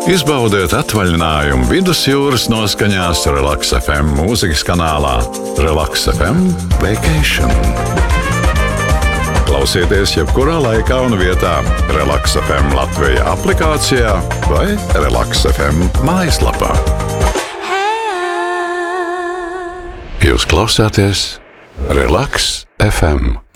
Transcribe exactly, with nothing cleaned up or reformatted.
Izbaudiet atvaļinājumu vidusjūras noskaņās Relaks F M mūzikas kanālā Relaks F M Vacation. Klausieties jebkurā laikā un vietā Relaks F M Latvija aplikācijā vai Relaks F M mājaslapā. Jūs klausāties Relaks F M.